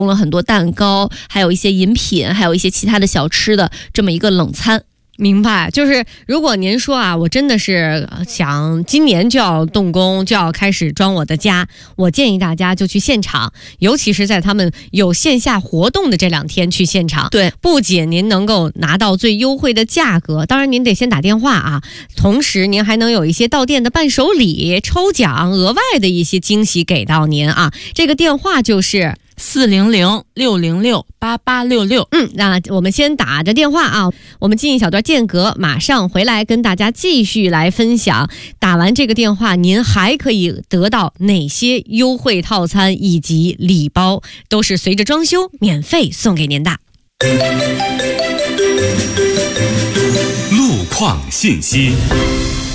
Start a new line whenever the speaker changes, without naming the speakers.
供了很多蛋糕，还有一些饮品，还有一些其他的小吃的这么一个冷餐。
明白，就是如果您说啊，我真的是想今年就要动工，就要开始装我的家，我建议大家就去现场，尤其是在他们有线下活动的这2天去现场。
对，
不仅您能够拿到最优惠的价格，当然您得先打电话啊，同时您还能有一些到店的伴手礼、抽奖、额外的一些惊喜给到您啊。这个电话就是
400-606-8866。
那我们先打着电话啊，我们进一小段间隔，马上回来跟大家继续来分享。打完这个电话，您还可以得到哪些优惠套餐以及礼包，都是随着装修免费送给您的。
路况信息。